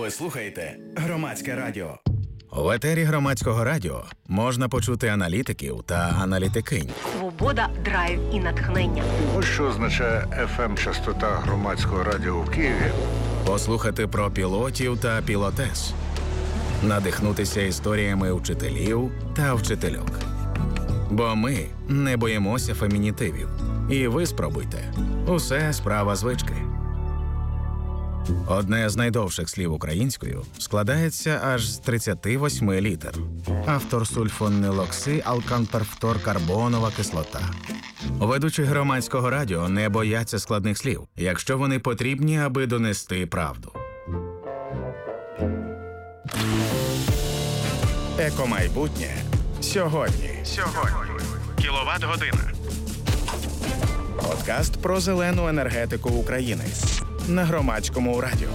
Ви слухаєте Громадське радіо. В етері Громадського радіо можна почути аналітиків та аналітикинь. Свобода, драйв і натхнення. Ось що означає FM-частота Громадського радіо в Києві. Послухати про пілотів та пілотес. Надихнутися історіями вчителів та вчительок. Бо ми не боїмося фемінітивів. І ви спробуйте. Усе справа звички. Одне з найдовших слів українською складається аж з 38 літер. Автор сульфонилоксиалканперфторкарбонова кислота. Ведучі Громадського радіо не бояться складних слів, якщо вони потрібні, аби донести правду. Екомайбутнє сьогодні. Кіловат-година. Подкаст про зелену енергетику України. На Громадському радіо.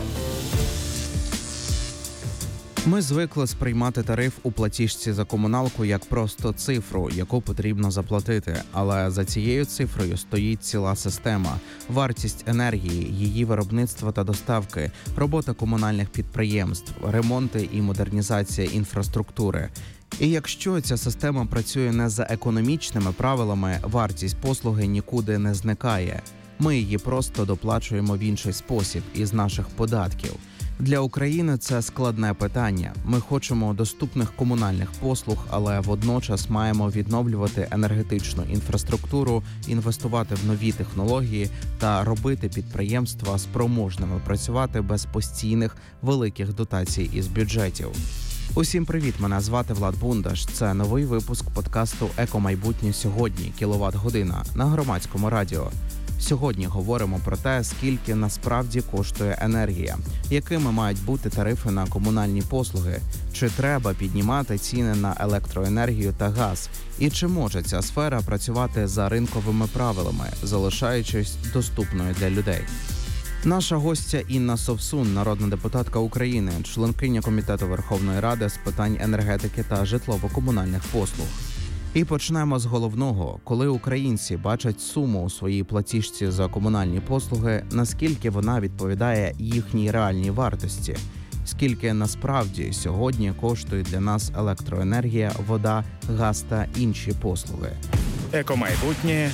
Ми звикли сприймати тариф у платіжці за комуналку як просто цифру, яку потрібно заплатити. Але за цією цифрою стоїть ціла система. Вартість енергії, її виробництва та доставки, робота комунальних підприємств, ремонти і модернізація інфраструктури. І якщо ця система працює не за економічними правилами, вартість послуги нікуди не зникає. Ми її просто доплачуємо в інший спосіб із наших податків. Для України це складне питання. Ми хочемо доступних комунальних послуг, але водночас маємо відновлювати енергетичну інфраструктуру, інвестувати в нові технології та робити підприємства спроможними працювати без постійних великих дотацій із бюджетів. Усім привіт, мене звати Влад Бундаш. Це новий випуск подкасту «Екомайбутнє сьогодні. Кіловат-година» на Громадському радіо. Сьогодні говоримо про те, скільки насправді коштує енергія, якими мають бути тарифи на комунальні послуги, чи треба піднімати ціни на електроенергію та газ, і чи може ця сфера працювати за ринковими правилами, залишаючись доступною для людей. Наша гостя Інна Совсун, народна депутатка України, членкиня Комітету Верховної Ради з питань енергетики та житлово-комунальних послуг. І почнемо з головного. Коли українці бачать суму у своїй платіжці за комунальні послуги, наскільки вона відповідає їхній реальній вартості? Скільки насправді сьогодні коштує для нас електроенергія, вода, газ та інші послуги? Екомайбутнє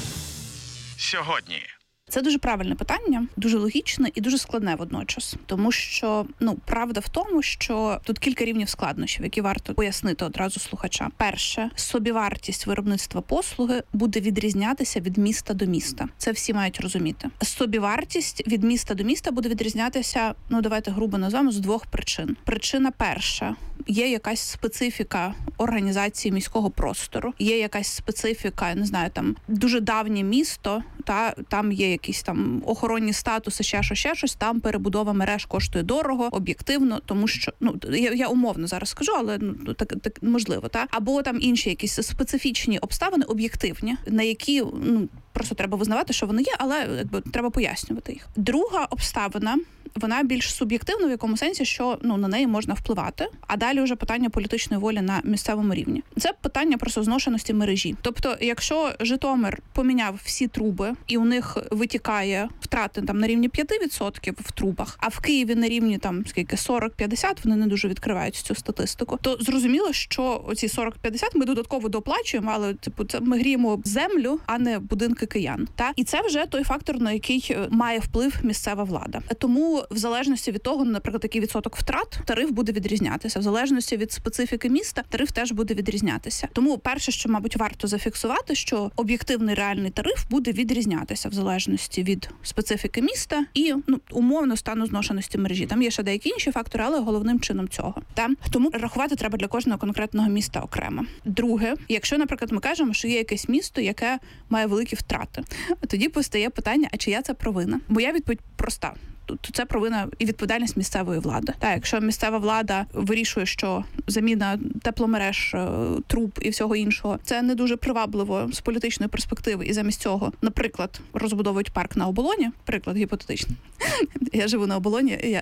сьогодні. Це дуже правильне питання, дуже логічне і дуже складне водночас. Тому що, правда в тому, що тут кілька рівнів складнощів, які варто пояснити одразу слухачам. Перше, собівартість виробництва послуги буде відрізнятися від міста до міста. Це всі мають розуміти. Собівартість від міста до міста буде відрізнятися, давайте грубо назвемо, з двох причин. Причина перша. Є якась специфіка організації міського простору, є якась специфіка, не знаю, там дуже давнє місто, там є якісь там охоронні статуси, ще щось, там перебудова мереж коштує дорого, об'єктивно, тому що, я умовно зараз скажу, але так можливо, або там інші якісь специфічні обставини, об'єктивні, на які, просто треба визнавати, що вони є, але треба пояснювати їх. Друга обставина, вона більш суб'єктивна в якому сенсі, що на неї можна впливати, а далі вже питання політичної волі на місцевому рівні. Це питання просто зношеності мережі. Тобто, якщо Житомир поміняв всі труби і у них витікає втрати там на рівні 5% в трубах, а в Києві на рівні 40-50, вони не дуже відкривають цю статистику, то зрозуміло, що оці 40-50 ми додатково доплачуємо, але це ми гріємо землю, а не будинки киян. І це вже той фактор, на який має вплив місцева влада. Тому в залежності від того, наприклад, який відсоток втрат, тариф буде відрізнятися. В залежності від специфіки міста, тариф теж буде відрізнятися. Тому перше, що, мабуть, варто зафіксувати, що об'єктивний реальний тариф буде відрізнятися в залежності від специфіки міста і, умовно, стану зношеності мережі. Там є ще деякі інші фактори, але головним чином цього. Тому рахувати треба для кожного конкретного міста окремо. Друге, якщо, наприклад, ми кажемо, що є якесь місто, яке має великі втрати, тоді постає питання, а чия це провина? Моя відповідь проста. То це провина і відповідальність місцевої влади. Якщо місцева влада вирішує, що заміна тепломереж, труб і всього іншого, це не дуже привабливо з політичної перспективи, і замість цього, наприклад, розбудовують парк на Оболоні, приклад гіпотетичний. Я живу на Оболоні, і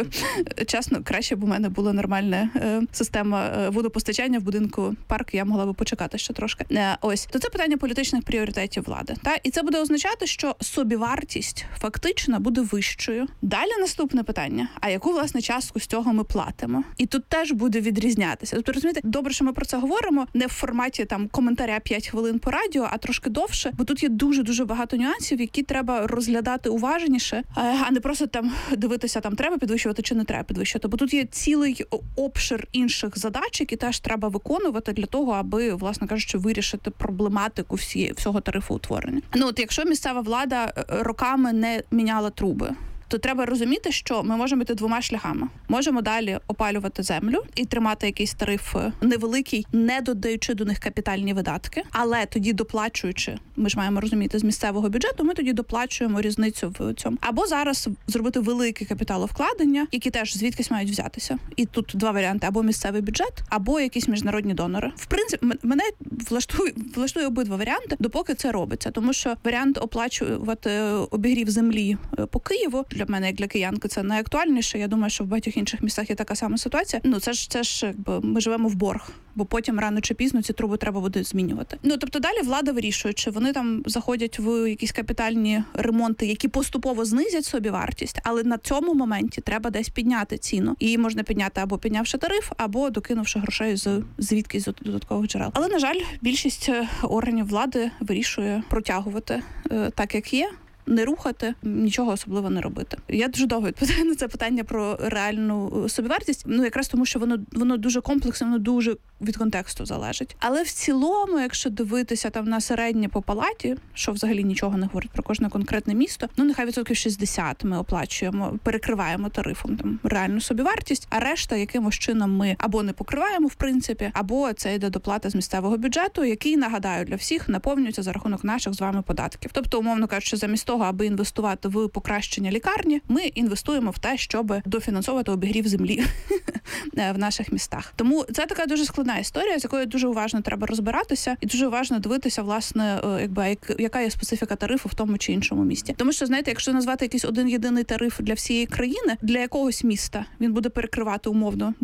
чесно, краще б у мене була нормальна система водопостачання в будинку парк, я могла би почекати ще трошки. То це питання політичних пріоритетів влади. І це буде означати, що собівартість фактично буде вищою, Далі наступне питання: а яку, власне, частку з цього ми платимо? І тут теж буде відрізнятися. Тобто, розумієте, добре, що ми про це говоримо не в форматі там коментаря 5 хвилин по радіо, а трошки довше, бо тут є дуже-дуже багато нюансів, які треба розглядати уважніше, а не просто там дивитися, там треба підвищувати чи не треба підвищувати. Бо тут є цілий обшир інших задач, які теж треба виконувати для того, аби, власне кажучи, вирішити проблематику всього тарифоутворення. Ну, от якщо місцева влада роками не міняла труби, то треба розуміти, що ми можемо йти двома шляхами. Можемо далі опалювати землю і тримати якийсь тариф невеликий, не додаючи до них капітальні видатки, але тоді доплачуючи, ми ж маємо розуміти, з місцевого бюджету, ми тоді доплачуємо різницю в цьому. Або зараз зробити велике капіталовкладення, які теж звідкись мають взятися. І тут два варіанти: або місцевий бюджет, або якісь міжнародні донори. В принципі, мене влаштує обидва варіанти, допоки це робиться. Тому що варіант оплачувати обігрів землі по Києву для мене, як для киянки, це найактуальніше. Я думаю, що в багатьох інших містах є така сама ситуація. Ну, це ж якби ми живемо в борг, бо потім рано чи пізно ці труби треба буде змінювати. Ну, тобто далі влада вирішує, чи вони там заходять в якісь капітальні ремонти, які поступово знизять собівартість, але на цьому моменті треба десь підняти ціну. Її можна підняти або піднявши тариф, або докинувши грошей звідкись з додаткових джерел. Але, на жаль, більшість органів влади вирішує протягувати так, як є, не рухати, нічого особливо не робити. Я дуже довго відповідаю на це питання про реальну собівартість, ну якраз тому, що воно дуже комплексне, воно дуже від контексту залежить. Але в цілому, якщо дивитися там на середнє по палаті, що взагалі нічого не говорить про кожне конкретне місто, ну нехай 60% ми оплачуємо, перекриваємо тарифом там реальну собівартість, а решта якимось чином ми або не покриваємо, в принципі, або це йде доплата з місцевого бюджету, який, нагадаю, для всіх наповнюється за рахунок наших з вами податків. Тобто, умовно кажучи, замість того, аби інвестувати в покращення лікарні, ми інвестуємо в те, щоб дофінансовувати обігрів землі в наших містах. Тому це така дуже складна історія, з якою дуже уважно треба розбиратися і дуже уважно дивитися, власне, яка є специфіка тарифу в тому чи іншому місті. Тому що, знаєте, якщо назвати якийсь один єдиний тариф для всієї країни, для якогось міста він буде перекривати умовно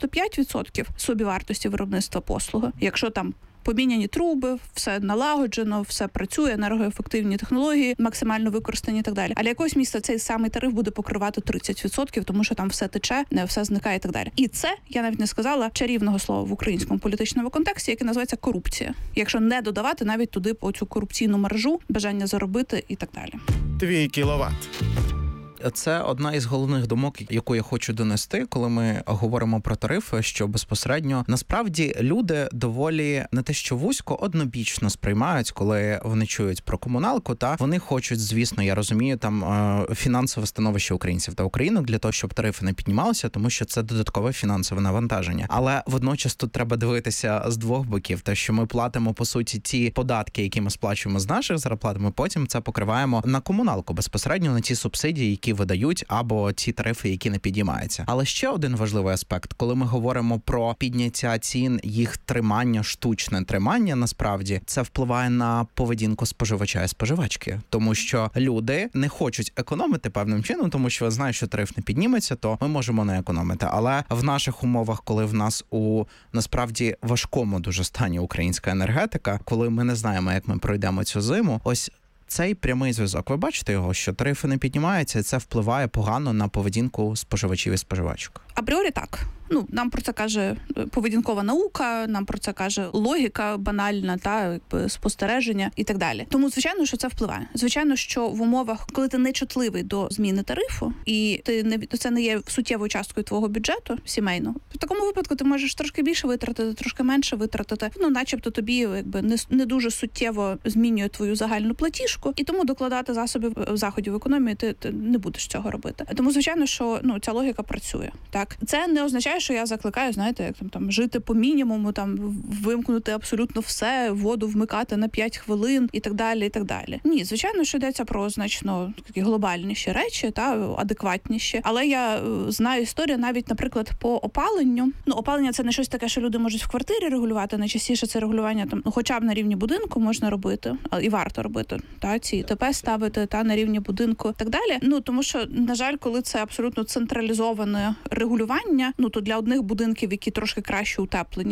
95% собівартості виробництва послуги. Якщо там поміняні труби, все налагоджено, все працює, енергоефективні технології, максимально використані і так далі. А для якогось міста цей самий тариф буде покривати 30%, тому що там все тече, все зникає і так далі. І це, я навіть не сказала, чарівного слова в українському політичному контексті, яке називається корупція. Якщо не додавати навіть туди по цю корупційну маржу, бажання заробити і так далі. Твій кіловат. Це одна із головних думок, яку я хочу донести, коли ми говоримо про тарифи, що безпосередньо насправді люди доволі не те що вузько, однобічно сприймають, коли вони чують про комуналку, та вони хочуть, звісно, я розумію, там фінансове становище українців та українок для того, щоб тарифи не піднімалися, тому що це додаткове фінансове навантаження. Але водночас тут треба дивитися з двох боків, те, що ми платимо, по суті, ті податки, які ми сплачуємо з наших зарплат, ми потім це покриваємо на комуналку, безпосередньо на ті субсидії, які видають, або ті тарифи, які не підіймаються. Але ще один важливий аспект, коли ми говоримо про підняття цін, їх тримання, штучне тримання, насправді, це впливає на поведінку споживача і споживачки. Тому що люди не хочуть економити певним чином, тому що знають, що тариф не підніметься, то ми можемо не економити. Але в наших умовах, коли в нас у, насправді, важкому дуже стані українська енергетика, коли ми не знаємо, як ми пройдемо цю зиму, ось цей прямий зв'язок. Ви бачите його, що тарифи не піднімаються, і це впливає погано на поведінку споживачів і споживачок? Апріорі так. Ну, нам про це каже поведінкова наука, нам про це каже логіка банальна, та якби спостереження і так далі. Тому, звичайно, що це впливає. Звичайно, що в умовах, коли ти не чутливий до зміни тарифу, і це не є суттєвою часткою твого бюджету сімейного, в такому випадку ти можеш трошки більше витратити, трошки менше витратити. Ну, начебто тобі якби не дуже суттєво змінює твою загальну платіжку, і тому докладати заходів економії ти не будеш цього робити. Тому, звичайно, що ця логіка працює. Так, це не означає, що я закликаю, знаєте, як там жити по мінімуму, там вимкнути абсолютно все, воду вмикати на 5 хвилин і так далі, і так далі. Ні, звичайно, що йдеться про значно такі глобальніші речі, та адекватніші. Але я знаю історію навіть, наприклад, по опаленню. Ну, опалення це не щось таке, що люди можуть в квартирі регулювати. Найчастіше це регулювання там, хоча б на рівні будинку можна робити, і варто робити. Та ці ТП ставити та на рівні будинку, і так далі. Ну тому що, на жаль, коли це абсолютно централізоване регулювання, то для одних будинків, які трошки краще утеплені,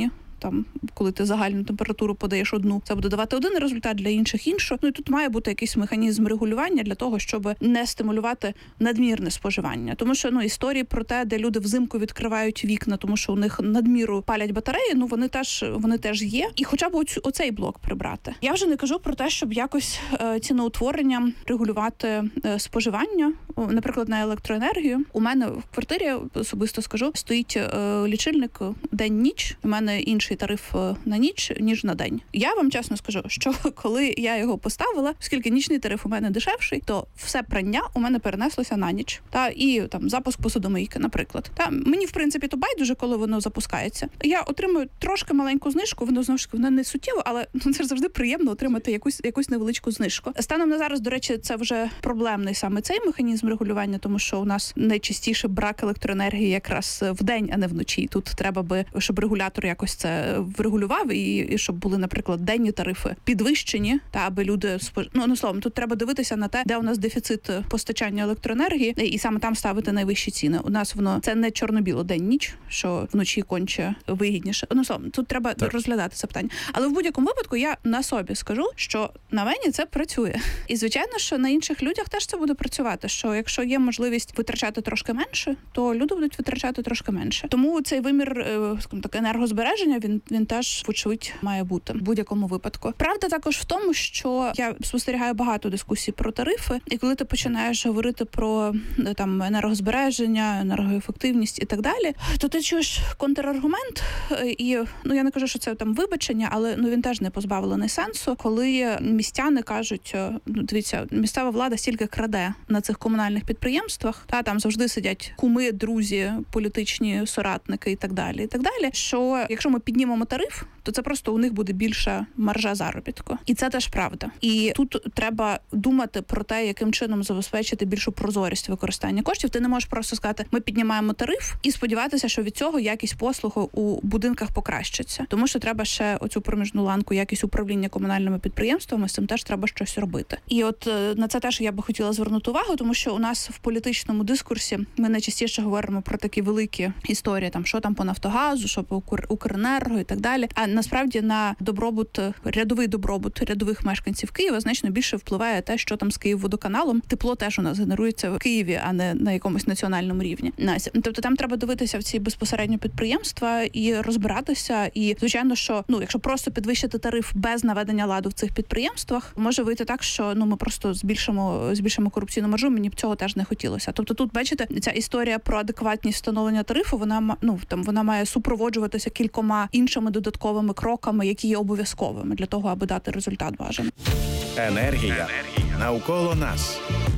там, коли ти загальну температуру подаєш одну, це буде давати один результат, для інших іншу. Ну і тут має бути якийсь механізм регулювання для того, щоб не стимулювати надмірне споживання. Тому що історії про те, де люди взимку відкривають вікна, тому що у них надміру палять батареї, вони теж є. І хоча б оцей блок прибрати. Я вже не кажу про те, щоб якось ціноутворення регулювати споживання, наприклад, на електроенергію. У мене в квартирі, особисто скажу, стоїть лічильник день-ніч. У мене інший тариф на ніч, ніж на день. Я вам чесно скажу, що коли я його поставила, оскільки нічний тариф у мене дешевший, то все прання у мене перенеслося на ніч. І там запуск посудомийки, наприклад. Мені, в принципі, то байдуже, коли воно запускається. Я отримую трошки маленьку знижку, воно, знову ж таки, не суттєво, але це ж завжди приємно отримати якусь невеличку знижку. Станом на зараз, до речі, це вже проблемний саме цей механізм регулювання, тому що у нас найчастіше брак електроенергії якраз вдень, а не вночі. Тут треба би, щоб регулятор якось це врегулював і щоб були, наприклад, денні тарифи підвищені, аби люди словом, тут треба дивитися на те, де у нас дефіцит постачання електроенергії, і саме там ставити найвищі ціни. У нас це не чорно-біло день-ніч, що вночі конче вигідніше. Словом, тут треба розглядати це питання. Але в будь-якому випадку я на собі скажу, що на мені це працює. І, звичайно, що на інших людях теж це буде працювати, що якщо є можливість витрачати трошки менше, то люди будуть витрачати трошки менше. Тому цей вимір, скажімо так, енергозбереження, він теж, вочевидь, має бути в будь-якому випадку. Правда також в тому, що я спостерігаю багато дискусій про тарифи, і коли ти починаєш говорити про там енергозбереження, енергоефективність і так далі, то ти чуєш контраргумент, і я не кажу, що це там вибачення, але він теж не позбавлений сенсу, коли містяни кажуть, дивіться, місцева влада стільки краде на цих комунальних підприємствах, там завжди сидять куми, друзі, політичні соратники і так далі, що якщо ми піднімемо тариф, то це просто у них буде більша маржа заробітку. І це теж правда. І тут треба думати про те, яким чином забезпечити більшу прозорість використання коштів. Ти не можеш просто сказати, ми піднімаємо тариф і сподіватися, що від цього якість послуг у будинках покращиться. Тому що треба ще оцю проміжну ланку, якість управління комунальними підприємствами, з цим теж треба щось робити. І от на це теж я би хотіла звернути увагу, тому що у нас в політичному дискурсі ми найчастіше говоримо про такі великі історії, там що там по Нафтогазу, що по Укренерго і так далі. А насправді на рядовий добробут рядових мешканців Києва значно більше впливає те, що там з Київводоканалом. Тепло теж у нас генерується в Києві, а не на якомусь національному рівні. Тобто там треба дивитися в ці безпосередньо підприємства і розбиратися. І, звичайно, що якщо просто підвищити тариф без наведення ладу в цих підприємствах, може вийти так, що ми просто збільшимо корупційну маржу. Мені б цього теж не хотілося. Тобто тут, бачите, ця історія про адекватність встановлення тарифу, вона має супроводжуватися кількома іншими додатковими кроками, які є обов'язковими для того, аби дати результат бажаний. Енергія навколо нас.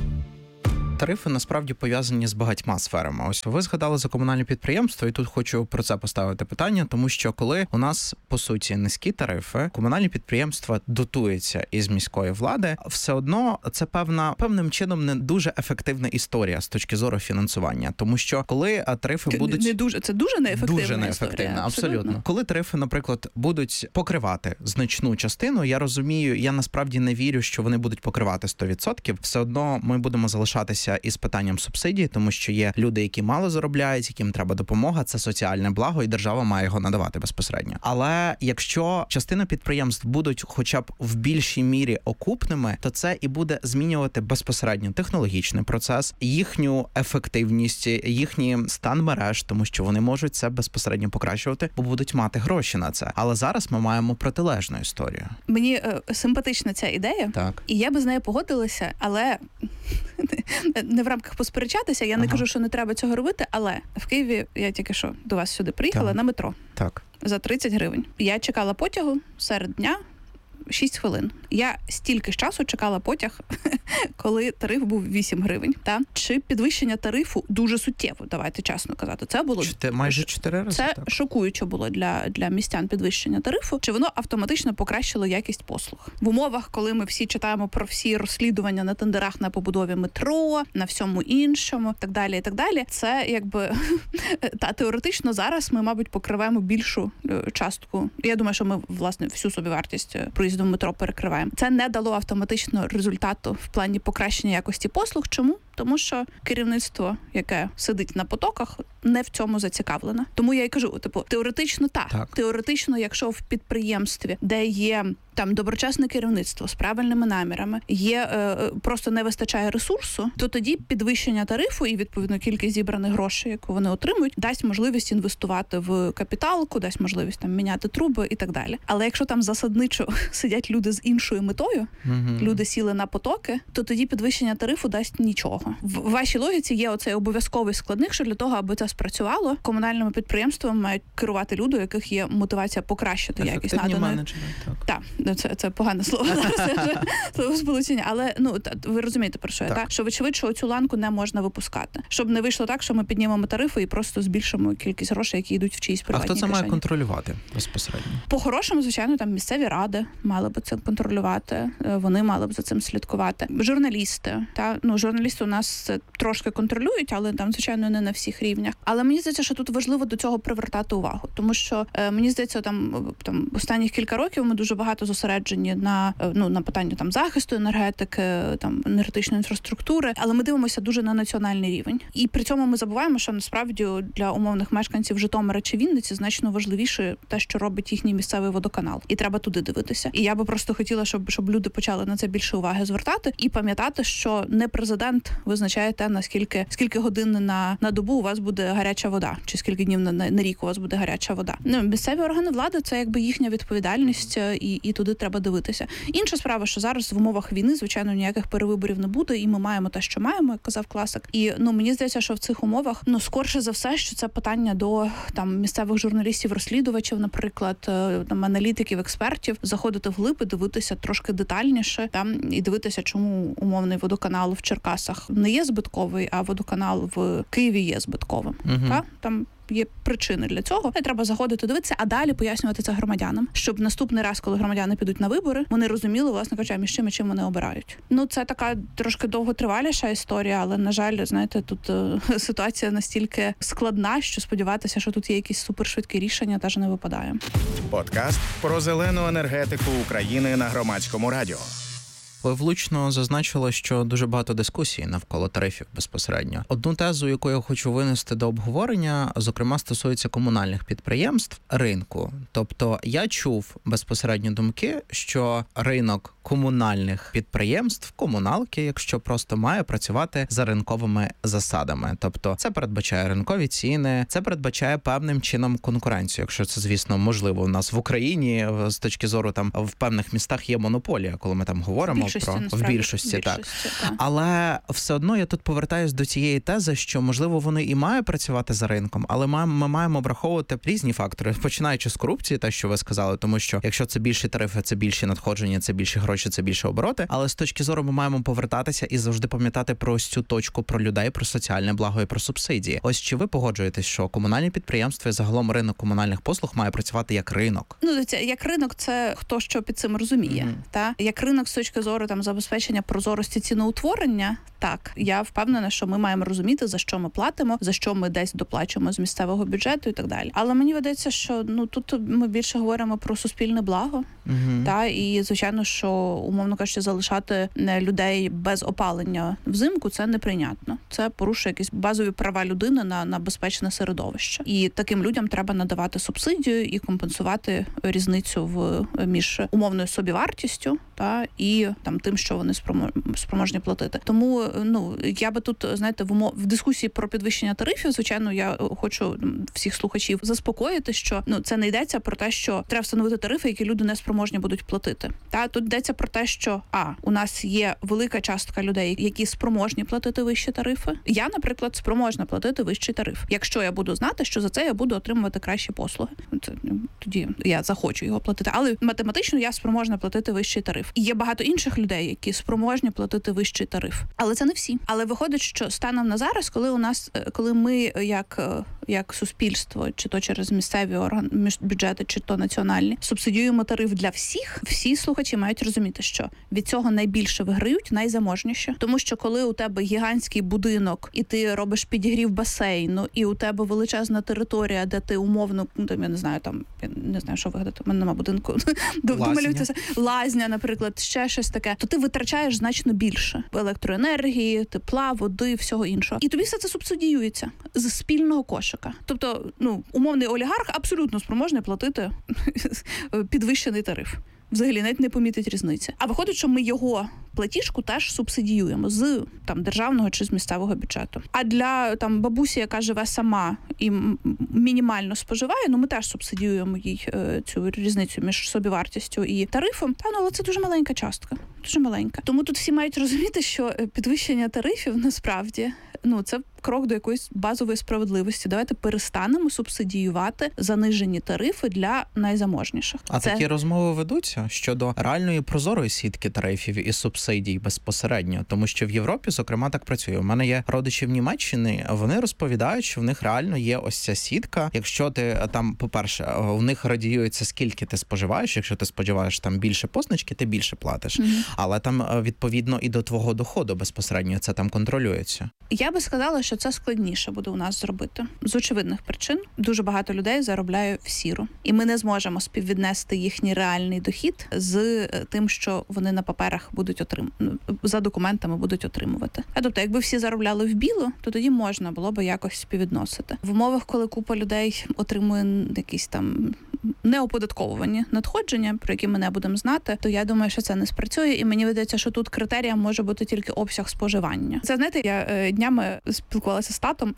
Тарифи насправді пов'язані з багатьма сферами. Ось ви згадали за комунальне підприємство, і тут хочу про це поставити питання, тому що коли у нас, по суті, низькі тарифи, комунальні підприємства дотуються із міської влади, все одно це певним чином не дуже ефективна історія з точки зору фінансування. Тому що коли тарифи будуть... Це дуже неефективна Дуже неефективна, історія. Абсолютно. Коли тарифи, наприклад, будуть покривати значну частину, я розумію, я насправді не вірю, що вони будуть покривати 100%. Все одно ми будемо залишатися із питанням субсидій, тому що є люди, які мало заробляють, яким треба допомога, це соціальне благо, і держава має його надавати безпосередньо. Але якщо частина підприємств будуть хоча б в більшій мірі окупними, то це і буде змінювати безпосередньо технологічний процес, їхню ефективність, їхній стан мереж, тому що вони можуть це безпосередньо покращувати, бо будуть мати гроші на це. Але зараз ми маємо протилежну історію. Мені симпатична ця ідея, так. І я би з нею погодилася, але не в рамках посперечатися, я не кажу, що не треба цього робити, але в Києві, я тільки що до вас сюди приїхала на метро. Так. За 30 гривень. Я чекала потягу серед дня 6 хвилин. Я стільки ж часу чекала потяг, коли тариф був 8 гривень. Чи підвищення тарифу дуже суттєво, давайте чесно казати. Це було майже 4 рази. Це так. шокуюче було для містян підвищення тарифу. Чи воно автоматично покращило якість послуг? В умовах, коли ми всі читаємо про всі розслідування на тендерах на побудові метро, на всьому іншому, так далі, це якби теоретично зараз ми, мабуть, покриваємо більшу частку. Я думаю, що ми, власне, всю собівартість проїзду в метро перекриваємо. Це не дало автоматично результату в плані покращення якості послуг. Чому? Тому що керівництво, яке сидить на потоках, не в цьому зацікавлене. Тому я й кажу, теоретично так. Теоретично, якщо в підприємстві, де є там доброчесне керівництво з правильними намірами, просто не вистачає ресурсу, то тоді підвищення тарифу і, відповідно, кількість зібраних грошей, яку вони отримують, дасть можливість інвестувати в капіталку, дасть можливість там міняти труби і так далі. Але якщо там засадничо сидять люди з іншою метою, люди сіли на потоки, то тоді підвищення тарифу дасть нічого. В вашій логіці є оцей обов'язковий складник, що для того, аби це спрацювало, комунальними підприємствами мають керувати люди, у яких є мотивація покращити якість наданої. Менеджери, так. Це погане слово слово сполучення, але ви розумієте, про що я, так? Що вочевидь, що цю ланку не можна випускати. Щоб не вийшло так, що ми піднімемо тарифи і просто збільшимо кількість грошей, які йдуть в чиїсь приватні кишені. А хто це має контролювати безпосередньо? По-хорошому, звичайно, там місцеві ради мали б це контролювати, вони мали б за цим слідкувати. Журналісти, журналісти у нас це трошки контролюють, але там, звичайно, не на всіх рівнях. Але мені здається, що тут важливо до цього привертати увагу, тому що мені здається, там останніх кілька років ми дуже багато зосереджені на питання там захисту енергетики, там енергетичної інфраструктури, але ми дивимося дуже на національний рівень. І при цьому ми забуваємо, що насправді для умовних мешканців Житомира чи Вінниці значно важливіше те, що робить їхній місцевий водоканал. І треба туди дивитися. І я би просто хотіла, щоб люди почали на це більше уваги звертати і пам'ятати, що не президент визначає те, скільки годин на добу у вас буде гаряча вода, чи скільки днів на рік у вас буде гаряча вода. Місцеві органи влади це якби їхня відповідальність, і туди треба дивитися. Інша справа, що зараз в умовах війни, звичайно, ніяких перевиборів не буде, і ми маємо те, що маємо, як казав класик. І мені здається, що в цих умовах скорше за все, що це питання до там місцевих журналістів-розслідувачів, наприклад, там аналітиків, експертів, заходити вглиб і дивитися трошки детальніше, і дивитися, чому умовний водоканал в Черкасах не є збитковий, а водоканал в Києві є збитковим. Там є причини для цього. І треба заходити, дивитися, а далі пояснювати це громадянам, щоб наступний раз, коли громадяни підуть на вибори, вони розуміли, власне кажучи, між чим і чим вони обирають. Це така трошки довготриваліша історія, але, на жаль, знаєте, тут ситуація настільки складна, що сподіватися, що тут є якісь супершвидкі рішення, теж не випадає. Подкаст про зелену енергетику України на Громадському радіо. Ви влучно зазначили, що дуже багато дискусій навколо тарифів безпосередньо. Одну тезу, яку я хочу винести до обговорення, зокрема, стосується комунальних підприємств, ринку. Тобто я чув безпосередньо думки, що ринок комунальних підприємств, комуналки, якщо просто має працювати за ринковими засадами. Тобто це передбачає ринкові ціни, це передбачає певним чином конкуренцію, якщо це, звісно, можливо у нас в Україні, з точки зору там в певних містах є монополія, коли ми там говоримо в більшості, так. Але все одно я тут повертаюсь до цієї тези, що, можливо, вони і мають працювати за ринком, але ми маємо враховувати різні фактори, починаючи з корупції, те, що ви сказали, тому що якщо це більші тарифи, це більші надходження, це більші гроші, це більше обороти, але з точки зору ми маємо повертатися і завжди пам'ятати про ось цю точку, про людей, про соціальне благо і про субсидії. Ось чи ви погоджуєтесь, що комунальні підприємства і загалом ринок комунальних послуг має працювати як ринок? Як ринок, це хто що під цим розуміє, та? Як ринок з точки зору там забезпечення прозорості ціноутворення, так, я впевнена, що ми маємо розуміти, за що ми платимо, за що ми десь доплачуємо з місцевого бюджету і так далі. Але мені видається, що тут ми більше говоримо про суспільне благо, та, і, звичайно, що, умовно кажучи, залишати людей без опалення взимку, це неприйнятно. Це порушує якісь базові права людини на безпечне середовище. І таким людям треба надавати субсидію і компенсувати різницю між умовною собівартістю, та, і там тим, що вони спроможні платити. Тому, я би тут, знаєте, в дискусії про підвищення тарифів, звичайно, я хочу всіх слухачів заспокоїти, що це не йдеться про те, що треба встановити тарифи, які люди не спроможні будуть платити. Та тут йдеться про те, що у нас є велика частка людей, які спроможні платити вищі тарифи. Я, наприклад, спроможна платити вищий тариф. Якщо я буду знати, що за це я буду отримувати кращі послуги, тоді я захочу його платити. Але математично я спроможна платити вищий тариф. І є багато інших людей, які спроможні платити вищий тариф. Але це не всі. Але виходить, що станом на зараз, коли ми, як як суспільство, чи то через місцеві бюджети, чи то національні, субсидіюємо тариф для всіх, всі слухачі мають розуміти, що від цього найбільше виграють найзаможніші. Тому що коли у тебе гігантський будинок, і ти робиш підігрів басейну, і у тебе величезна територія, де ти умовно, я не знаю, що вигадати, у мене нема будинку, домалюйтеся, лазня, наприклад, ще щось таке, то ти витрачаєш значно більше електроенергії, тепла, води, всього іншого. І тобі все це субсидіюється з спільного кошика. Тобто, умовний олігарх абсолютно спроможний платити підвищений тариф. Взагалі навіть не помітить різниці. А виходить, що ми його платіжку теж субсидіюємо з державного чи з місцевого бюджету. А для бабусі, яка живе сама і мінімально споживає, ми теж субсидіюємо їй цю різницю між собівартістю і тарифом. Але це дуже маленька частка. Дуже маленька. Тому тут всі мають розуміти, що підвищення тарифів насправді це крок до якоїсь базової справедливості. Давайте перестанемо субсидіювати занижені тарифи для найзаможніших. А такі розмови ведуться щодо реальної прозорої сітки тарифів і субсидій безпосередньо, тому що в Європі, зокрема, так працює. У мене є родичі в Німеччині, вони розповідають, що в них реально є ось ця сітка. Якщо ти там, по-перше, у них радіюється, скільки ти споживаєш, якщо ти споживаєш більше позначки, ти більше платиш. Але там, відповідно, і до твого доходу безпосередньо це там контролюється. Я би сказала, що це складніше буде у нас зробити. З очевидних причин. Дуже багато людей заробляє в сіру. І ми не зможемо співвіднести їхній реальний дохід з тим, що вони на паперах будуть за документами будуть отримувати. Тобто, якби всі заробляли в білу, то тоді можна було б якось співвідносити. В умовах, коли купа людей отримує якісь неоподатковувані надходження, про які ми не будемо знати, то я думаю, що це не спрацює. І мені видається, що тут критерієм може бути тільки обсяг споживання. Це, знаєте, я днями спілкувалася з татом,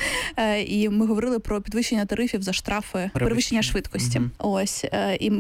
і ми говорили про підвищення тарифів за штрафи перевищення швидкості. Ось. І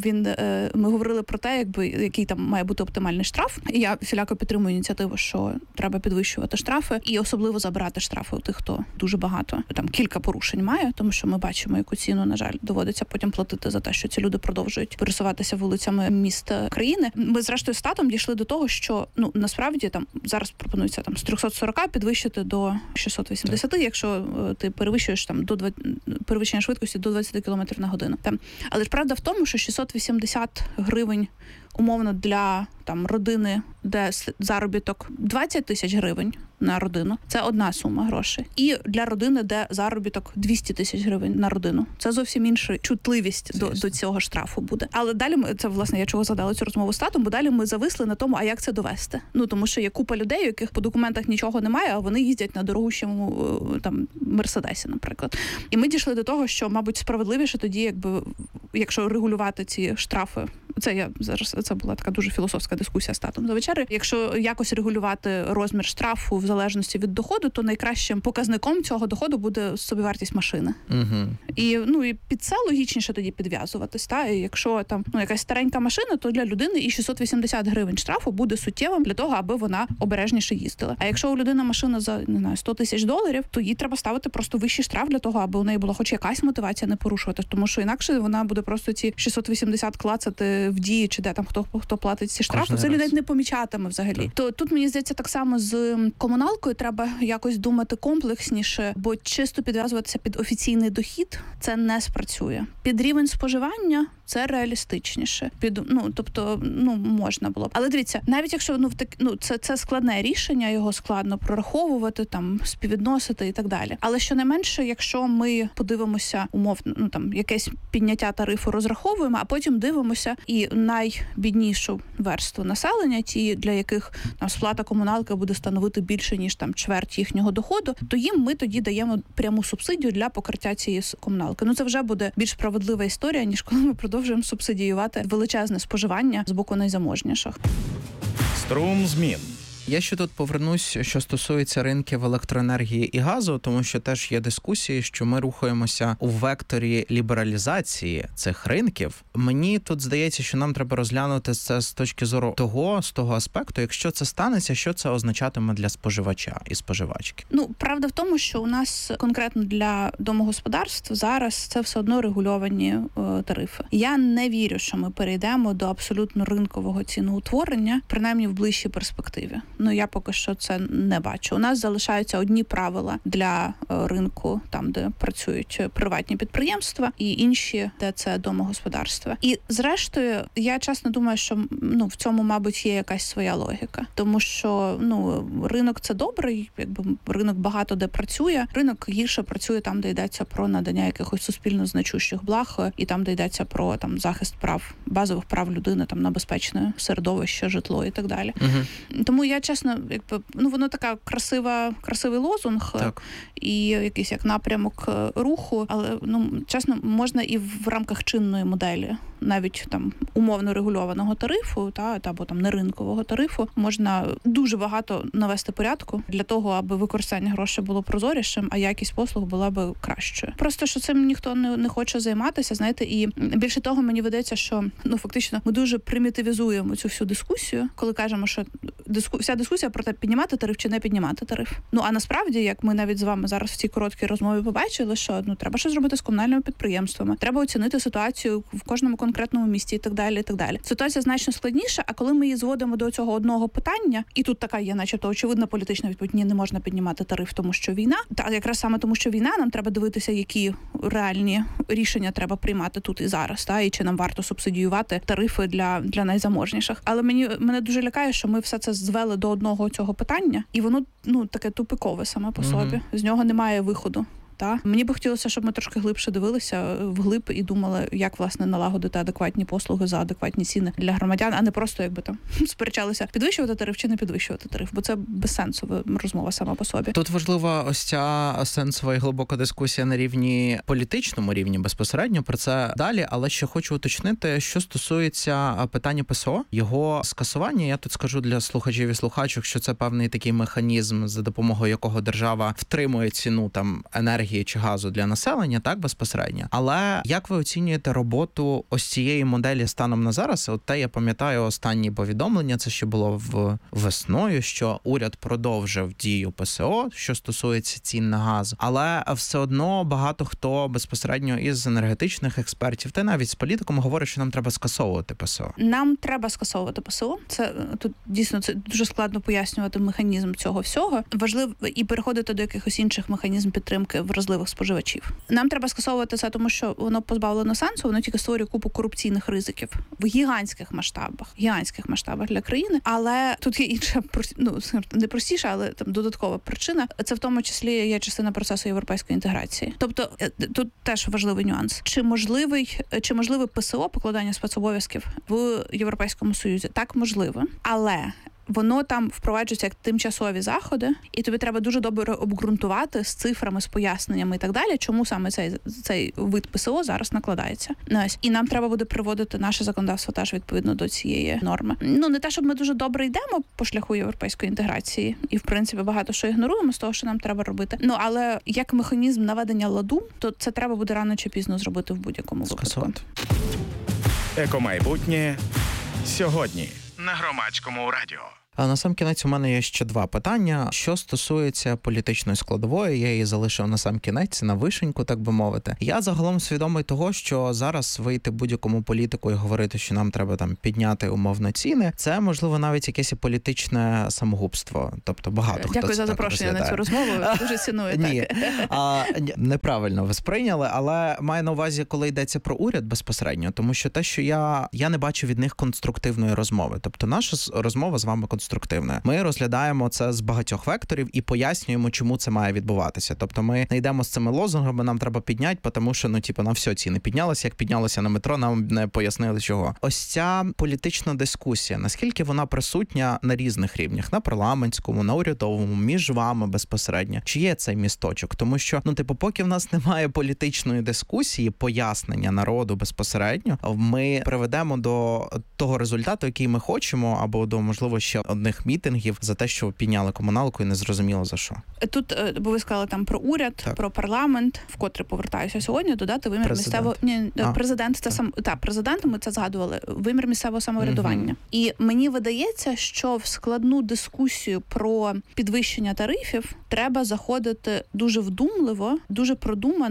ми говорили про те, який там має бути оптимальний штраф. І я всіляко підтримую ініціативу, що треба підвищувати штрафи і особливо забирати штрафи у тих, хто дуже багато, кілька порушень має, тому що ми бачимо, яку ціну, на жаль, доводиться потім платити за те, що ці люди продовжують пересуватися вулицями міст країни. Ми, зрештою, з татом дійшли до того, що, насправді, зараз пропонується з 340 підвищити до 680, якщо ти перевищуєш перевищення швидкості до 20 км на годину. Але ж правда в тому, що 680 гривень умовно для родини, де заробіток 20 тисяч гривень на родину, це одна сума грошей. І для родини, де заробіток 200 тисяч гривень на родину, це зовсім інша чутливість до цього штрафу буде. Але далі це, власне, я чого згадала цю розмову з татом, бо далі ми зависли на тому, а як це довести. Тому що є купа людей, у яких по документах нічого немає, а вони їздять на дорогущому Мерседесі, наприклад. І ми дійшли до того, що, мабуть, справедливіше тоді, якщо регулювати ці штрафи. Це була така дуже філософська дискусія з татом за вечерею. Якщо якось регулювати розмір штрафу в залежності від доходу, то найкращим показником цього доходу буде собівартість машини. І під це логічніше тоді підв'язуватись. І якщо якась старенька машина, то для людини і 680 гривень штрафу буде суттєвим для того, аби вона обережніше їздила. А якщо у людини машина за $100 тисяч, то їй треба ставити просто вищий штраф для того, аби у неї була хоч якась мотивація не порушувати, тому що інакше вона буде просто ці 680 клацати в Дії, чи де хто платить ці штрафи, це людей не помічатиме взагалі. То тут, мені здається, так само з комуналкою треба якось думати комплексніше, бо чисто підв'язуватися під офіційний дохід це не спрацює. Під рівень споживання це реалістичніше. Можна було б. Але дивіться, навіть якщо це складне рішення, його складно прораховувати, співвідносити і так далі. Але щонайменше, якщо ми подивимося умовно, якесь підняття тарифу розраховуємо, а потім дивимося і найбіднішу верству населення, ті, для яких сплата комуналки буде становити більше, ніж чверть їхнього доходу, то їм ми тоді даємо пряму субсидію для покриття цієї комуналки. Це вже буде більш справедлива історія, ніж коли ми продовжуємо субсидіювати величезне споживання з боку найзаможніших. Струм змін. Я ще тут повернусь, що стосується ринків електроенергії і газу, тому що теж є дискусії, що ми рухаємося у векторі лібералізації цих ринків. Мені тут здається, що нам треба розглянути це з точки зору з того аспекту, якщо це станеться, що це означатиме для споживача і споживачки. Правда в тому, що у нас конкретно для домогосподарств зараз це все одно регульовані тарифи. Я не вірю, що ми перейдемо до абсолютно ринкового ціноутворення, принаймні в ближчій перспективі. Ну, я поки що це не бачу. У нас залишаються одні правила для ринку, там, де працюють приватні підприємства, і інші, де це домогосподарства. І, зрештою, я чесно думаю, що в цьому, мабуть, є якась своя логіка. Тому що, ринок – це добрий, якби ринок багато де працює. Ринок гірше працює там, де йдеться про надання якихось суспільно значущих благ, і там, де йдеться про захист прав, базових прав людини, там, на безпечне середовище, житло і так далі. Тому я, чесно, воно така красивий лозунг, так, і якийсь як напрямок руху, але, чесно, можна і в рамках чинної моделі, навіть там умовно регульованого тарифу, або там неринкового тарифу, можна дуже багато навести порядку для того, аби використання грошей було прозорішим, а якість послуг була би кращою. Просто, що цим ніхто не хоче займатися, знаєте, і більше того, мені видається, що, фактично, ми дуже примітивізуємо цю всю дискусію, коли кажемо, що вся дискусія про те, піднімати тариф чи не піднімати тариф. А насправді, як ми навіть з вами зараз в цій короткій розмові побачили, що, треба щось зробити з комунальними підприємствами, треба оцінити ситуацію в кожному конкретному місті і так далі, і так далі. Ситуація значно складніша, а коли ми її зводимо до цього одного питання, і тут така є, начебто, очевидна політична відповідь, ні, не можна піднімати тариф, тому що війна, та якраз саме тому, що війна, нам треба дивитися, які реальні рішення треба приймати тут і зараз, і чи нам варто субсидіювати тарифи для найзаможніших. Але мене дуже лякає, що ми все це звели до одного цього питання, і воно, таке тупикове саме по собі. З нього немає виходу. Мені би хотілося, щоб ми трошки глибше дивилися вглиб і думали, як, власне, налагодити адекватні послуги за адекватні ціни для громадян, а не просто, сперечалися, підвищувати тариф чи не підвищувати тариф, бо це безсенсова розмова сама по собі. Тут важлива ось ця сенсова і глибока дискусія на рівні політичному рівні безпосередньо, про це далі, але ще хочу уточнити, що стосується питання ПСО, його скасування, я тут скажу для слухачів і слухачок, що це певний такий механізм, за допомогою якого держава втримує ціну енергії чи газу для населення, так, безпосередньо. Але як ви оцінюєте роботу ось цієї моделі станом на зараз? Я пам'ятаю останні повідомлення, це ще було весною, що уряд продовжив дію ПСО, що стосується цін на газ. Але все одно багато хто безпосередньо із енергетичних експертів, та навіть з політиком говорить, що нам треба скасовувати ПСО. Нам треба скасовувати ПСО. Це тут дійсно це дуже складно пояснювати механізм цього всього. Важливо і переходити до якихось інших механізмів підтримки вразливих споживачів. Нам треба скасовувати це, тому що воно позбавлено сенсу, воно тільки створює купу корупційних ризиків в гігантських масштабах для країни. Але тут є інша, не простіша, але додаткова причина. Це в тому числі є частина процесу європейської інтеграції. Тобто тут теж важливий нюанс. Чи можливе ПСО, покладання спецобов'язків в Європейському Союзі? Так, можливо. Але воно там впроваджується як тимчасові заходи, і тобі треба дуже добре обґрунтувати з цифрами, з поясненнями і так далі, чому саме цей вид ПСО зараз накладається. І нам треба буде приводити наше законодавство теж відповідно до цієї норми. Не те, щоб ми дуже добре йдемо по шляху європейської інтеграції, і, в принципі, багато що ігноруємо з того, що нам треба робити. Але як механізм наведення ладу, то це треба буде рано чи пізно зробити в будь-якому випадку. Екомайбутнє сьогодні на Громадському радіо. А на сам кінець у мене є ще два питання. Що стосується політичної складової, я її залишив на сам кінець, на вишеньку, так би мовити. Я загалом свідомий того, що зараз вийти будь-якому політику і говорити, що нам треба підняти умовно ціни, це, можливо, навіть якесь політичне самогубство. Тобто багато хто Дякую за запрошення на цю розмову. Дуже ціную. Ні, неправильно ви сприйняли, але маю на увазі, коли йдеться про уряд безпосередньо, тому що те, що я не бачу від них конструктивної розмови. Тобто наша розмова з вами конструктивною. Ми розглядаємо це з багатьох векторів і пояснюємо, чому це має відбуватися. Тобто ми не йдемо з цими лозунгами, нам треба підняти, тому що, на все ціни піднялися, як піднялося на метро, нам не пояснили чого. Ось ця політична дискусія, наскільки вона присутня на різних рівнях, на парламентському, на урядовому, між вами безпосередньо. Чи є цей місточок? Тому що, поки в нас немає політичної дискусії, пояснення народу безпосередньо, ми приведемо до того результату, який ми хочемо, або до, можливо, ще одних мітингів за те, що підняли комуналку і не зрозуміло за що. Тут, бо ви сказали про уряд, так, про парламент, вкотре повертаюся сьогодні, додати вимір місцевого... Президент, це президент, ми це згадували, вимір місцевого самоврядування. І мені видається, що в складну дискусію про підвищення тарифів треба заходити дуже вдумливо, дуже продумано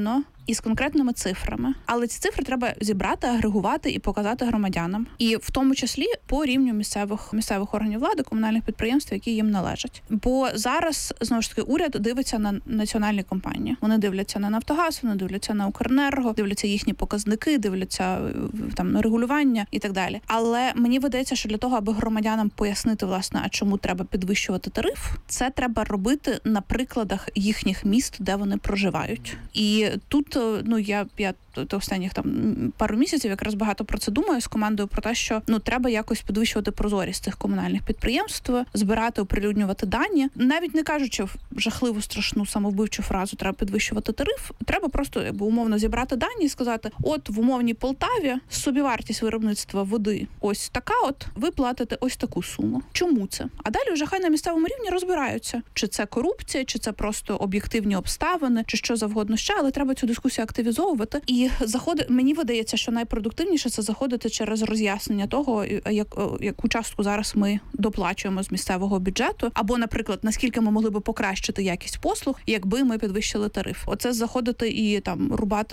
і з конкретними цифрами. Але ці цифри треба зібрати, агрегувати і показати громадянам. І в тому числі по рівню місцевих органів влади, комунальних підприємств, які їм належать. Бо зараз, знову ж таки, уряд дивиться на національні компанії. Вони дивляться на Нафтогаз, вони дивляться на Укренерго, дивляться їхні показники, дивляться там на регулювання і так далі. Але мені видається, що для того, аби громадянам пояснити, власне, а чому треба підвищувати тариф, це треба робити на прикладах їхніх міст, де вони проживають. І тут, я останніх пару місяців якраз багато про це думаю з командою, про те, що треба якось підвищувати прозорість цих комунальних підприємств, збирати, оприлюднювати дані. Навіть не кажучи жахливу, страшну, самовбивчу фразу «треба підвищувати тариф», треба просто умовно зібрати дані і сказати, от в умовній Полтаві собівартість виробництва води ось така, от ви платите ось таку суму. Чому це? А далі вже хай на місцевому рівні розбираються. Чи це корупція, чи це просто об'єктивні обставини, чи що завгодно ще, але треба цю дискусію активізовувати. І мені видається, що найпродуктивніше це заходити через роз'яснення того, яку частку зараз ми доплачуємо з місцевого бюджету, або, наприклад, наскільки ми могли би покращити якість послуг, якби ми підвищили тариф. Оце заходити і рубати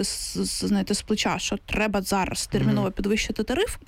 з плеча, що треба зараз терміново підвищити тариф.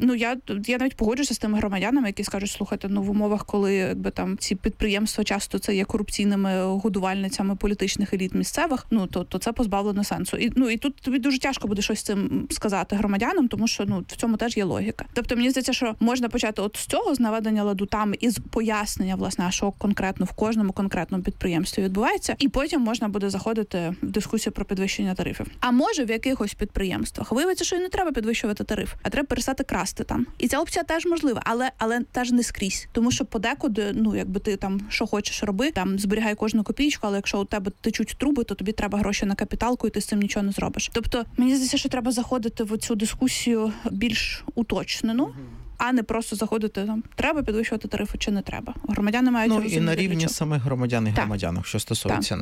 Я навіть погоджуюся з тими громадянами, які скажуть, слухайте, в умовах, коли ці підприємства часто це є корупційними годувальницями політичних еліт місцевих, то це позбавлено сенсу. І тут тобі дуже тяжко буде щось з цим сказати громадянам, тому що в цьому теж є логіка. Тобто мені здається, що можна почати от з цього, з наведення ладу там, і з пояснення, власне, а що конкретно в кожному конкретному підприємстві відбувається, і потім можна буде заходити в дискусію про підвищення тарифів. А може в якихось підприємствах виявиться, що і не треба підвищувати тариф, а треба перестати красти там. І ця опція теж можлива, але теж не скрізь. Тому що подекуди, якби ти що хочеш роби, зберігай кожну копійку, але якщо у тебе течуть труби, то тобі треба гроші на капіталку, і ти з цим нічого не зробиш. Тобто, мені здається, що треба заходити в цю дискусію більш уточнену, а не просто заходити треба підвищувати тарифи чи не треба. Громадяни мають розуміти. І на рівні самих громадян і громадянок, що стосується.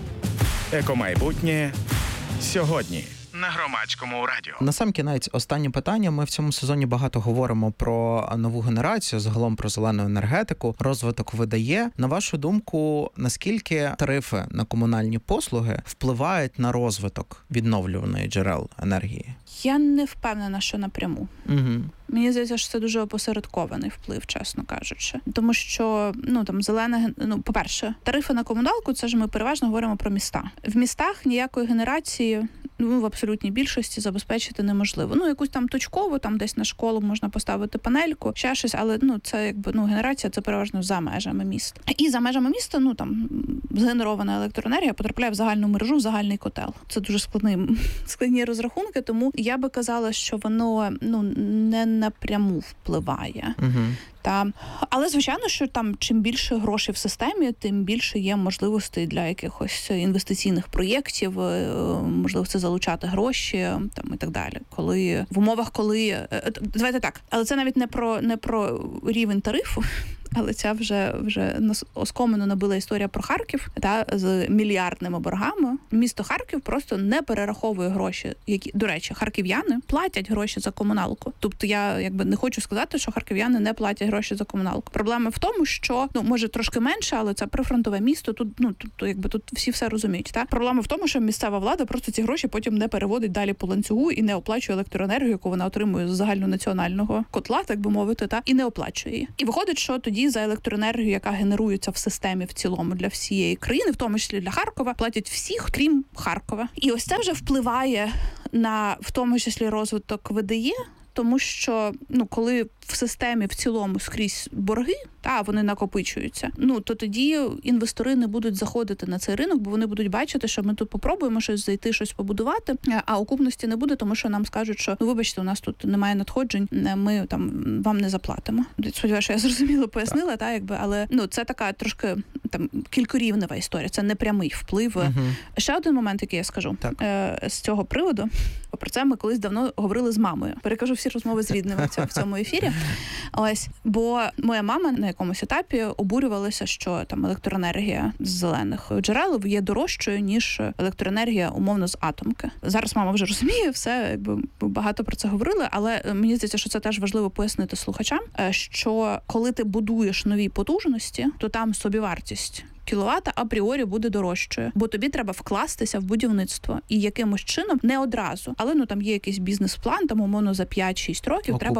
Екомайбутнє сьогодні на Громадському радіо. Насамкінець, останнє питання. Ми в цьому сезоні багато говоримо про нову генерацію, загалом про зелену енергетику. Розвиток видає. На вашу думку, наскільки тарифи на комунальні послуги впливають на розвиток відновлюваних джерел енергії? Я не впевнена, що напряму. Угу. Мені здається, що це дуже опосередкований вплив, чесно кажучи. Тому що, по-перше, тарифи на комуналку, це ж ми переважно говоримо про міста. В містах ніякої генерації, в абсолютній більшості забезпечити неможливо. Якусь точкову, десь на школу можна поставити панельку, ще щось, але, це генерація, це переважно за межами міста. І за межами міста, згенерована електроенергія потрапляє в загальну мережу, в загальний котел. Це дуже складні розрахунки, тому я би казала, що воно, не напряму впливає. Але, звичайно, що чим більше грошей в системі, тим більше є можливостей для якихось інвестиційних проєктів, можливості залучати гроші і так далі. Давайте так, але це навіть не про рівень тарифу, але ця вже оскомину набила історія про Харків з мільярдними боргами. Місто Харків просто не перераховує гроші, які, до речі, харків'яни платять гроші за комуналку. Тобто я не хочу сказати, що харків'яни не платять гроші за комуналку. Проблема в тому, що може трошки менше, але це прифронтове місто. Тут всі все розуміють. Проблема в тому, що місцева влада просто ці гроші потім не переводить далі по ланцюгу і не оплачує електроенергію, яку вона отримує з загальнонаціонального котла, так би мовити, і не оплачує її. І виходить, що тоді за електроенергію, яка генерується в системі в цілому для всієї країни, в тому числі для Харкова, платять всіх, крім Харкова. І ось це вже впливає на, в тому числі, розвиток ВДЄ, тому що, коли в системі в цілому скрізь борги, вони накопичуються, то тоді інвестори не будуть заходити на цей ринок, бо вони будуть бачити, що ми тут попробуємо щось зайти, щось побудувати, а окупності не буде, тому що нам скажуть, що, вибачте, у нас тут немає надходжень, ми вам не заплатимо. Сподіваюся, що я зрозуміло пояснила, але це така трошки кількорівнева історія, це не прямий вплив. Ще один момент, який я скажу з цього приводу, про це ми колись давно говорили з мамою. Перекажу всі розмови з рідними в цьому ефірі. Бо моя мама на якомусь етапі обурювалася, що електроенергія з зелених джерел є дорожчою, ніж електроенергія, умовно, з атомки. Зараз мама вже розуміє все, багато про це говорили, але мені здається, що це теж важливо пояснити слухачам, що коли ти будуєш нові потужності, то там собівартість кіловата апріорі буде дорожчою, бо тобі треба вкластися в будівництво. І якимось чином, не одразу, але там є якийсь бізнес-план, там умовно за 5-6 років треба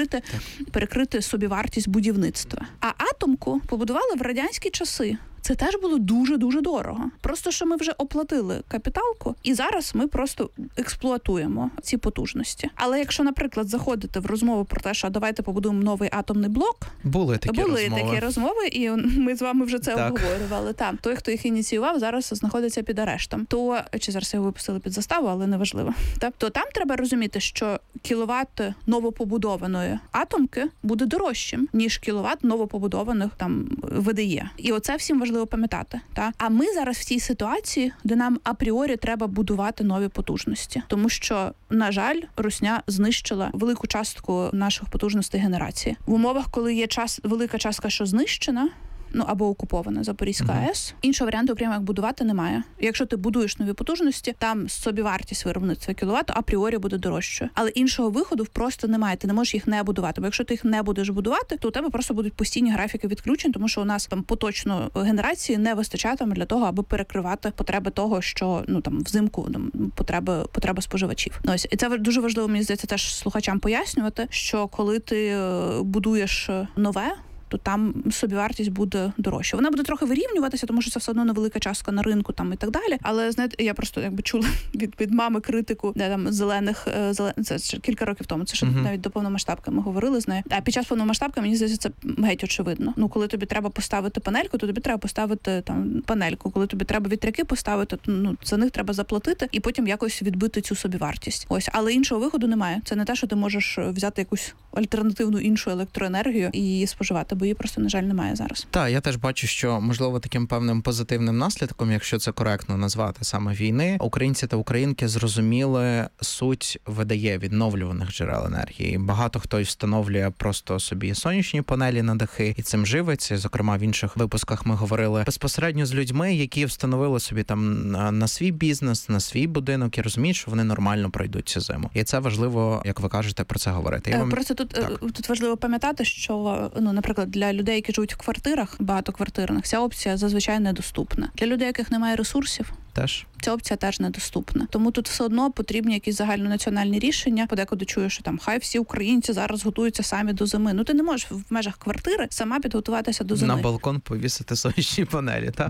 перекрити собівартість будівництва. А атомку побудували в радянські часи. Це теж було дуже-дуже дорого. Просто, що ми вже оплатили капіталку, і зараз ми просто експлуатуємо ці потужності. Але якщо, наприклад, заходити в розмову про те, що давайте побудуємо новий атомний блок, були такі розмови, і ми з вами вже це обговорювали. Там той, хто їх ініціював, зараз знаходиться під арештом. То чи зараз його випустили під заставу, але неважливо. То там треба розуміти, що кіловат новопобудованої атомки буде дорожчим, ніж кіловат новопобудованих там ВДЕ. І оце всім важливо пам'ятати. А ми зараз в цій ситуації, де нам апріорі треба будувати нові потужності. Тому що, на жаль, Русня знищила велику частку наших потужностей генерації. В умовах, коли є велика частка, що знищена, або окупована Запорізька АЕС. Іншого варіанту, прямо як будувати, немає. Якщо ти будуєш нові потужності, там собівартість виробництва кіловат апріорі буде дорожчою. Але іншого виходу просто немає. Ти не можеш їх не будувати. Бо якщо ти їх не будеш будувати, то у тебе просто будуть постійні графіки відключень, тому що у нас там поточно генерації не вистачатиме для того, аби перекривати потреби того, що взимку потреби споживачів. Ось і це дуже важливо, мені здається, теж слухачам пояснювати, що коли ти будуєш нове, то там собівартість буде дорожча. Вона буде трохи вирівнюватися, тому що це все одно невелика частка на ринку там і так далі. Але, знаєте, я просто чула від мами критику, де там зелених, це ще кілька років тому, це ще навіть до повномасштабки ми говорили з нею. А під час повномасштабки, мені здається, це геть очевидно. Коли тобі треба поставити панельку, то тобі треба поставити там панельку. Коли тобі треба вітряки поставити, то за них треба заплатити і потім якось відбити цю собівартість. Ось, але іншого виходу немає. Це не те, що ти можеш взяти якусь альтернативну іншу електроенергію і її споживати, бо її просто, на жаль, немає зараз. Так, я теж бачу, що, можливо, таким певним позитивним наслідком, якщо це коректно назвати саме війни, українці та українки зрозуміли суть ВДЕ, відновлюваних джерел енергії. Багато хто встановлює просто собі сонячні панелі на дахи і цим живиться. Зокрема, в інших випусках ми говорили безпосередньо з людьми, які встановили собі там на свій бізнес, на свій будинок і розуміють, що вони нормально пройдуть цю зиму. І це важливо, як ви кажете, про це говорити. Просто тут важливо пам'ятати, що, наприклад, для людей, які живуть в квартирах, багатоквартирних, ця опція зазвичай недоступна. Для людей, яких немає ресурсів, теж ця опція теж недоступна. Тому тут все одно потрібні якісь загальнонаціональні рішення. Подекуди чую, що там хай всі українці зараз готуються самі до зими. Ти не можеш в межах квартири сама підготуватися до зими. На балкон повісити сонячні панелі, так?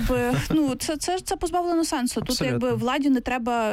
Це позбавлено сенсу. Абсолютно. Тут владі не треба,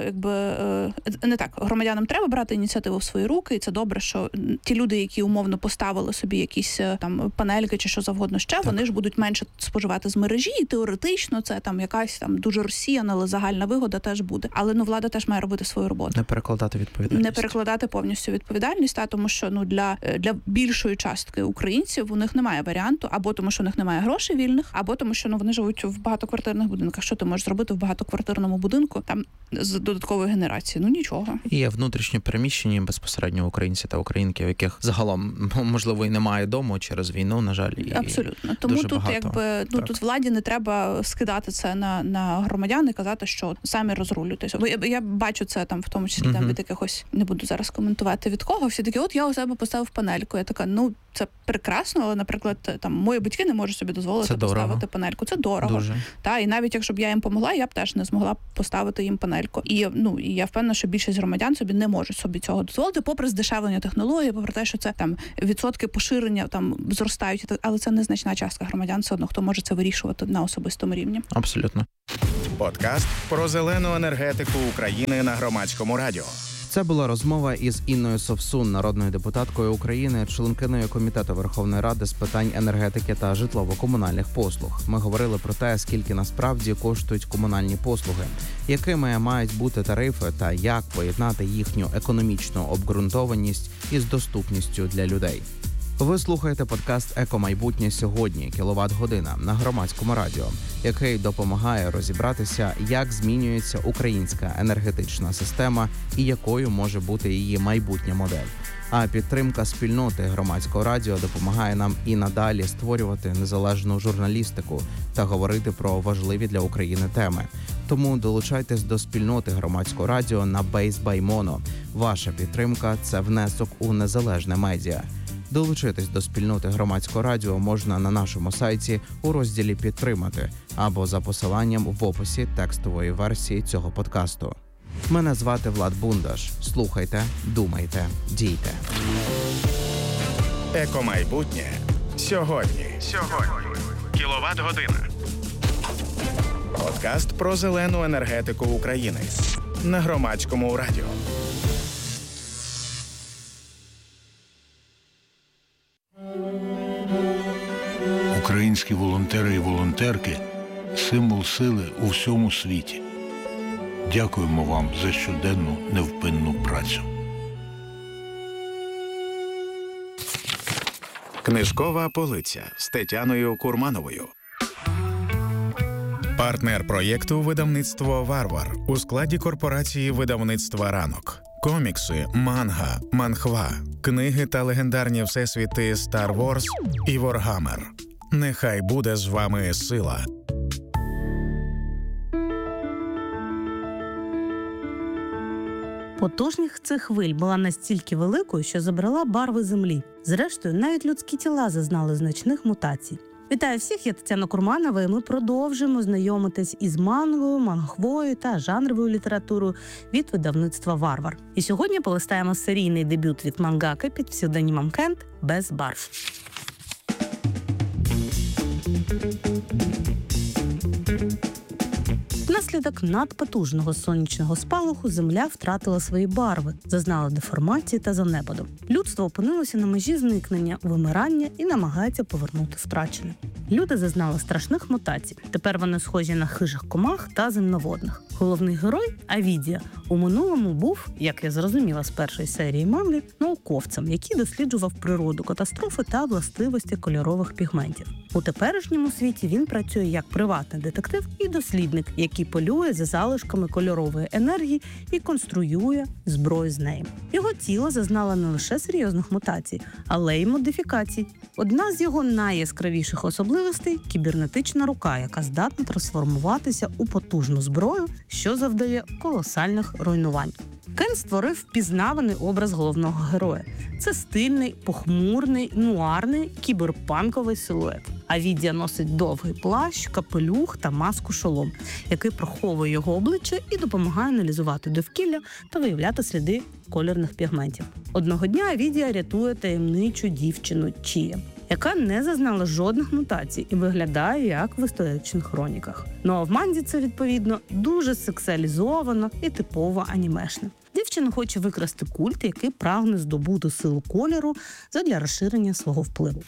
не так, громадянам треба брати ініціативу в свої руки, і це добре, що ті люди, які умовно поставили собі якісь там панельки чи що завгодно ще, вони ж будуть менше споживати з мережі, і теоретично це там якась там дуже розсіяна, але загальна вигода теж буде. Але влада теж має робити свою роботу. Не перекладати відповідальність. Не перекладати повністю відповідальність, тому що для більшої частки українців у них немає варіанту, або тому, що у них немає грошей вільних, або тому, що вони живуть в багатоквартирних будинках. Що ти можеш зробити в багатоквартирному будинку там з додаткової генерації? Нічого. І є внутрішньо переміщені безпосередньо українці та українки, в яких загалом, можливо, і немає дому через війну, на жаль. Абсолютно. Тому тут тут владі не треба скидати це на громадян і казати, що самі розрулюйтеся. Бо я бачу це там, в тому числі там від якихось, не буду зараз коментувати від кого, всі такі, я у себе поставив панельку. Я така, це прекрасно, але, наприклад, там мої батьки не можуть собі дозволити поставити панельку. Це дорого. Дуже. І навіть якщо б я їм помогла, я б теж не змогла поставити їм панельку. І я впевнена, що більшість громадян собі не можуть собі цього дозволити, попри здешевлення технології, попри те, що це там відсотки поширення там зростають, але це незначна частка громадян, все одно, хто може це вирішувати на особистому рівні. Абсолютно. Подкаст про зелену енергетику України на Громадському радіо. Це була розмова із Інною Совсун, народною депутаткою України, членкиною Комітету Верховної Ради з питань енергетики та житлово-комунальних послуг. Ми говорили про те, скільки насправді коштують комунальні послуги, якими мають бути тарифи та як поєднати їхню економічну обґрунтованість із доступністю для людей. Ви слухаєте подкаст «Екомайбутнє сьогодні. Кіловат-година» на Громадському радіо, який допомагає розібратися, як змінюється українська енергетична система і якою може бути її майбутня модель. А підтримка спільноти Громадського радіо допомагає нам і надалі створювати незалежну журналістику та говорити про важливі для України теми. Тому долучайтесь до спільноти Громадського радіо на Base by Mono. Ваша підтримка – це внесок у незалежне медіа. Долучитись до спільноти Громадського радіо можна на нашому сайті у розділі «Підтримати» або за посиланням в описі текстової версії цього подкасту. Мене звати Влад Бундаш. Слухайте, думайте, дійте. Екомайбутнє сьогодні. Кіловат-година. Подкаст про зелену енергетику України на Громадському радіо. Українські волонтери і волонтерки – символ сили у всьому світі. Дякуємо вам за щоденну невпинну працю. Книжкова полиця з Тетяною Курмановою. Партнер проєкту «Видавництво Варвар» у складі корпорації видавництва «Ранок». Комікси, манга, манхва, книги та легендарні всесвіти Star Wars і Warhammer. Нехай буде з вами сила. Потужність цих хвиль була настільки великою, що забрала барви землі. Зрештою, навіть людські тіла зазнали значних мутацій. Вітаю всіх, я Тетяна Курманова, і ми продовжуємо знайомитись із мангою, манхвою та жанровою літературою від видавництва «Варвар». І сьогодні полистаємо серійний дебют від мангаки під псевдонімом Кент «Без барв». Внаслідок надпотужного сонячного спалаху Земля втратила свої барви, зазнала деформації та занепаду. Людство опинилося на межі зникнення, вимирання і намагається повернути втрачене. Люди зазнали страшних мутацій. Тепер вони схожі на хижих комах та земноводних. Головний герой Авідія у минулому був, як я зрозуміла з першої серії манги, науковцем, який досліджував природу, катастрофи та властивості кольорових пігментів. У теперішньому світі він працює як приватний детектив і дослідник, який полює за залишками кольорової енергії і конструює зброю з нею. Його тіло зазнало не лише серйозних мутацій, але й модифікацій. Одна з його найяскравіших особливостей – кібернетична рука, яка здатна трансформуватися у потужну зброю, що завдає колосальних руйнувань. Кен створив впізнаваний образ головного героя. Це стильний, похмурний, нуарний, кіберпанковий силует. Авідія носить довгий плащ, капелюх та маску-шолом, який приховує його обличчя і допомагає аналізувати довкілля та виявляти сліди кольорних пігментів. Одного дня Авідія рятує таємничу дівчину Чія, яка не зазнала жодних мутацій і виглядає як в історичних хроніках. Ну а в манзі це, відповідно, дуже сексуалізовано і типово анімешне. Дівчина хоче викрасти культ, який прагне здобути силу кольору задля розширення свого впливу.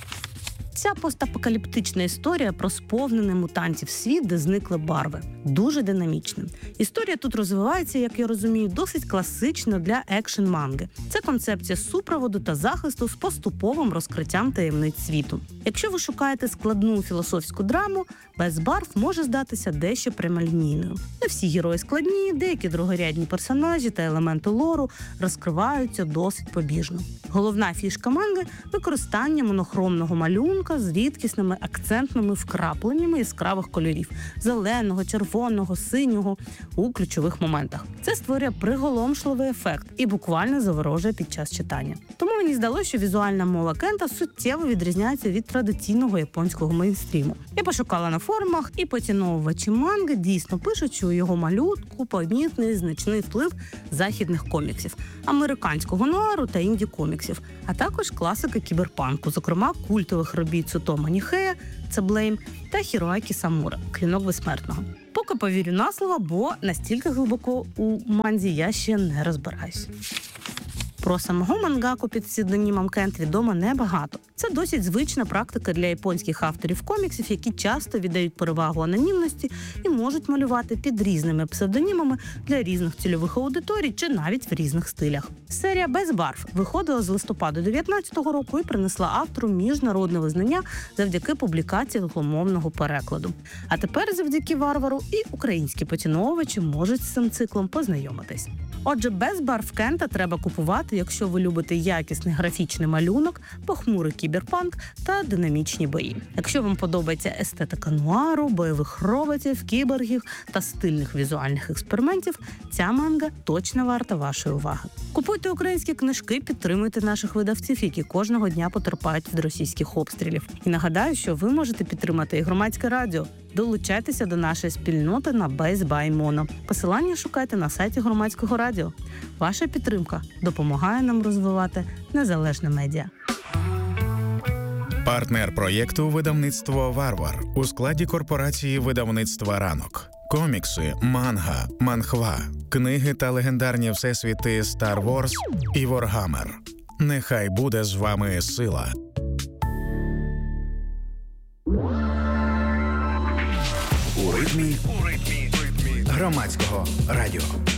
Ця постапокаліптична історія про сповнений мутантів світ, де зникли барви. Дуже динамічна. Історія тут розвивається, як я розумію, досить класично для екшн-манги. Це концепція супроводу та захисту з поступовим розкриттям таємниць світу. Якщо ви шукаєте складну філософську драму, «Без барв» може здатися дещо прямолінійною. Не всі герої складні, деякі другорядні персонажі та елементи лору розкриваються досить побіжно. Головна фішка манги – використання монохромного малюнка з рідкісними акцентними вкрапленнями яскравих кольорів – зеленого, червоного, синього у ключових моментах. Це створює приголомшливий ефект і буквально заворожує під час читання. Тому мені здалося, що візуальна мова Кента суттєво відрізняється від традиційного японського мейнстріму. Я пошукала на форумах, і поціновувачі манги дійсно пишуть, що у його малютку помітний значний вплив західних коміксів, американського нуару та інді-коміксів, а також класики кіберпанку, зокрема культових робіт Цутомо Ніхея, це Блейм, та Хіроакі Самура, Клинок безсмертного. Поки повірю на слово, бо настільки глибоко у манзі я ще не розбираюсь. Про самого мангаку під псевдонімом Кент відомо небагато. Це досить звична практика для японських авторів коміксів, які часто віддають перевагу анонімності і можуть малювати під різними псевдонімами для різних цільових аудиторій чи навіть в різних стилях. Серія «Без барв» виходила з листопаду 2019 року і принесла автору міжнародне визнання завдяки публікації англомовного перекладу. А тепер завдяки «Варвару» і українські поціновувачі можуть з цим циклом познайомитись. Отже, без барв Кента треба купувати, якщо ви любите якісний графічний малюнок, похмурий кіберпанк та динамічні бої. Якщо вам подобається естетика нуару, бойових роботів, кіборгів та стильних візуальних експериментів, ця манга точно варта вашої уваги. Купуйте українські книжки, підтримуйте наших видавців, які кожного дня потерпають від російських обстрілів. І нагадаю, що ви можете підтримати і громадське радіо. Долучайтеся до нашої спільноти на Base by Mono. Посилання шукайте на сайті громадського радіо. Ваша підтримка допомагає нам розвивати незалежне медіа. Партнер проєкту видавництво «Варвар» у складі корпорації видавництва «Ранок». Комікси, манга, манхва, книги та легендарні всесвіти Star Wars і Warhammer. Нехай буде з вами сила. У ритмі громадського радіо.